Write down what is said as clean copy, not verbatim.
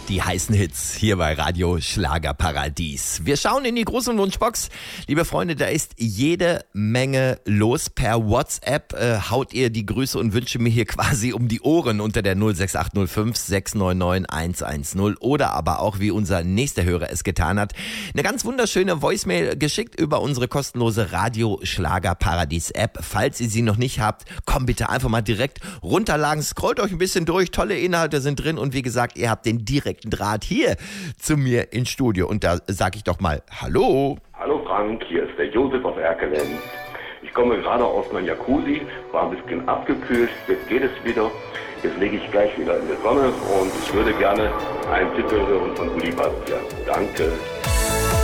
Die heißen Hits hier bei Radio Schlagerparadies. Wir schauen in die große Wunschbox. Liebe Freunde, da ist jede Menge los. Per WhatsApp haut ihr die Grüße und Wünsche mir hier quasi um die Ohren unter der 06805 699 110 oder aber auch, wie unser nächster Hörer es getan hat, eine ganz wunderschöne Voicemail geschickt über unsere kostenlose Radio Schlagerparadies App. Falls ihr sie noch nicht habt, kommt bitte einfach mal direkt runterladen, scrollt euch ein bisschen durch, tolle Inhalte sind drin und wie gesagt, ihr habt den direkten Draht hier zu mir ins Studio. Und da sage ich doch mal Hallo. Hallo Frank, hier ist der Josef aus Erkelenz. Ich komme gerade aus meinem Jacuzzi, war ein bisschen abgekühlt, jetzt geht es wieder. Jetzt lege ich gleich wieder in die Sonne und ich würde gerne einen Titel hören von Uli Bastian. Danke.